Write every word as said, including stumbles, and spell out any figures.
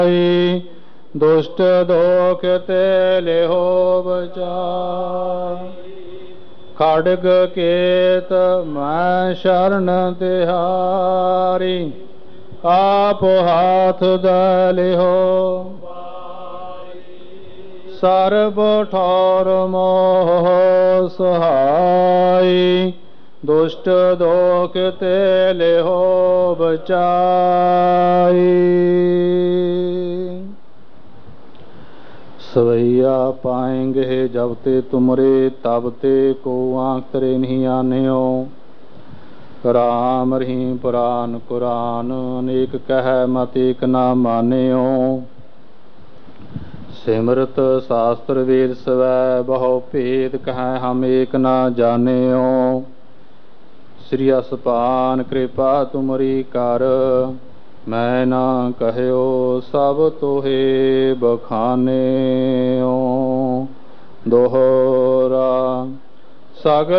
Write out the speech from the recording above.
दुष्ट दोख ते लेहो बचाई। खड्ग केत मैं शरण तिहारी, आप हाथ दलिहो सर्ब ठौर मोह सहाय। दुष्ट दोख ते लेहो बचाई। सवैया पाएंगे जब ते तुमरे, तब ते को आँख तरे नहीं आन्यो। राम रहीम पुराण कुरान, अनेक कह मत एक ना मान्यो। सिमरत शास्त्र वेद सवै, बहु भेद कह हम एक ना जान्यो। श्री असपान कृपा तुमरी कर, मैं ना कहयो सब तोहे बखान्यो। दोहरा सगल